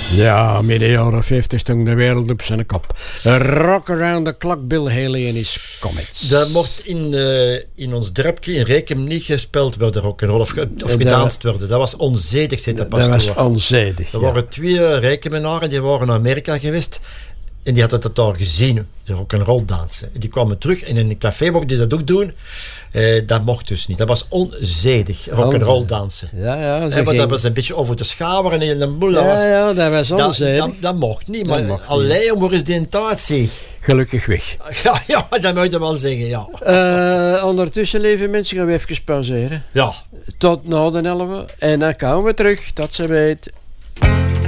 Ja, midden jaren 50 stond de wereld op zijn kop. Rock Around the Clock, Bill Haley en his Comets. Dat mocht in ons dorpje in Rekem niet gespeeld worden, rock'n'roll, of gedanst worden. Dat was onzedig, zei de pastoor. Dat was onzedig. Er waren 2 Rekemenaren, die waren naar Amerika geweest. En die hadden dat daar gezien, de rock'n'roll dansen. En die kwamen terug en in een café mochten die dat ook doen. Dat mocht dus niet. Dat was onzedig, rock'n'roll dansen. Ja, want dat was een beetje over de schouder en een boel. Ja, dat was onzedig. Dat mocht niet, maar alleen maar eens die tijd zeg. Gelukkig weg. Ja, dat moet je wel zeggen, ja. Ondertussen, lieve mensen, gaan we even pauzeren. Ja. Tot na de 11 en dan komen we terug, tot ze weet.